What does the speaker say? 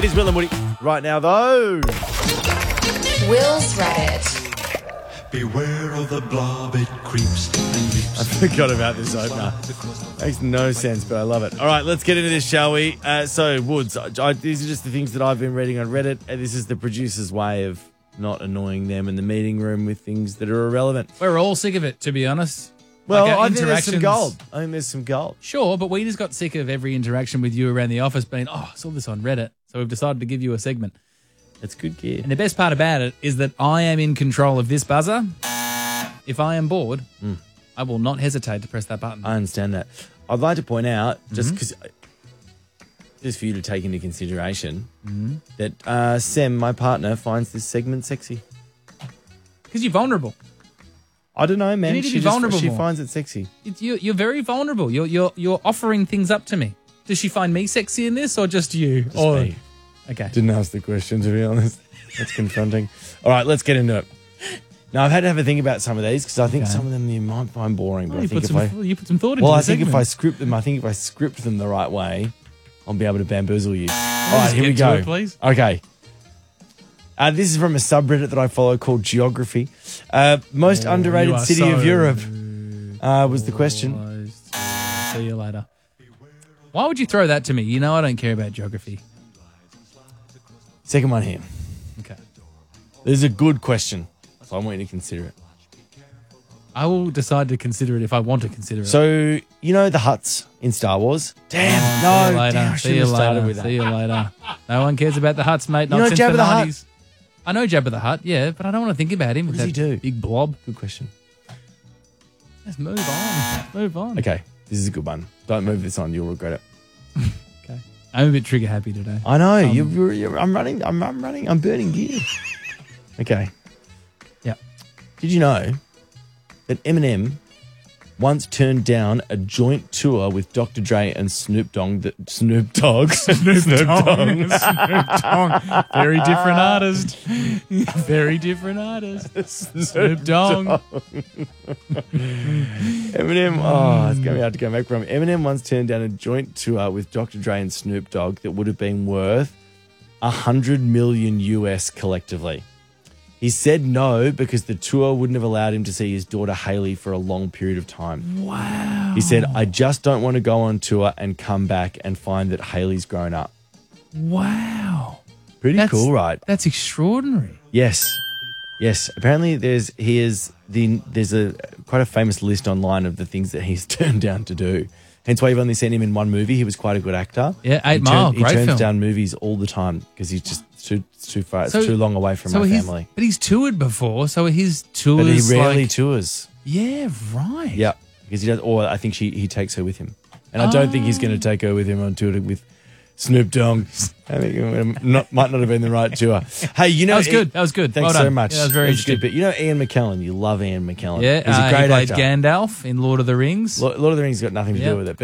It is Will and Woody. Right now, though. Will's Reddit. Beware of the blob, it creeps and leaps. I forgot about this opener. Makes no sense, but I love it. All right, let's get into this, shall we? So, Woods, these are just the things that I've been reading on Reddit, and this is the producer's way of not annoying them in the meeting room with things that are irrelevant. We're all sick of it, to be honest. Well, Like our I think there's some interactions- gold. I think there's some gold. Sure, but we just got sick of every interaction with you around the office being, I saw this on Reddit, so we've decided to give you a segment. That's good gear. And the best part about it is that I am in control of this buzzer. If I am bored, I will not hesitate to press that button. I understand that. I'd like to point out, just for you to take into consideration, that Sam, my partner, finds this segment sexy. Because you're vulnerable. I don't know, man. You need to be vulnerable She more. finds it sexy. You're very vulnerable. You're offering things up to me. Does she find me sexy in this or just you? Just or me. Okay. Didn't ask the question, to be honest. That's confronting. All right, let's get into it. Now, I've had to have a think about some of these because I think some of them you might find boring. But I think you put some thought into well, the I think if segment. I script them the right way, I'll be able to bamboozle you. All right, just here we get to go. it, please. Okay. This is from a subreddit that I follow called Geography. Most underrated you are city of so Europe was the question. See you later. Why would you throw that to me? You know I don't care about geography. Second one here. Okay. This is a good question, so I want you to consider it. I will decide to consider it if I want to consider it. So, you know the huts in Star Wars? Damn, See you later. damn, I See shouldn't you have started later. with that. See you later. No one cares about the huts, mate. Not know since Jabba the the Hutt? 90s. I know Jabba the Hutt, yeah, but I don't want to think about him. What with does he that do? Big blob. Good question. Let's move on. Move on. Okay, this is a good one. Don't move this on, you'll regret it. Okay. I'm a bit trigger happy today. I know, I'm running, I'm burning gear. Okay. Yeah. Did you know that Eminem once turned down a joint tour with Dr. Dre and Snoop Dogg? Snoop Dogg. Very different artist. Very different artist. Snoop Dogg. Eminem, it's going to be hard to go back from. Eminem once turned down a joint tour with Dr. Dre and Snoop Dogg that would have been worth $100 million US collectively. He said no because the tour wouldn't have allowed him to see his daughter Hailey for a long period of time. Wow. He said, I just don't want to go on tour and come back and find that Hailey's grown up. Wow. Pretty cool, right? That's extraordinary. Yes. Yes. Apparently there's quite a famous list online of the things that he's turned down to do. Hence why you've only seen him in one movie. He was quite a good actor. Yeah, 8 Mile, He great turns film. down movies all the time because he's just too far. It's too long away from my family. But he's toured before, so his tours. But he rarely like, tours. Yeah, right. Yeah, because he does. Or I think he takes her with him, and I don't think he's going to take her with him on tour with Snoop Dogg. I think it might not have been the right tour. Hey, you know That was good. That was good. Thanks Well so done. much. Yeah, that was very good. interesting. But you know Ian McKellen. You love Ian McKellen. Yeah, he's a great he played actor. Gandalf in Lord of the Rings. Lord of the Rings got nothing to Yep. do with it.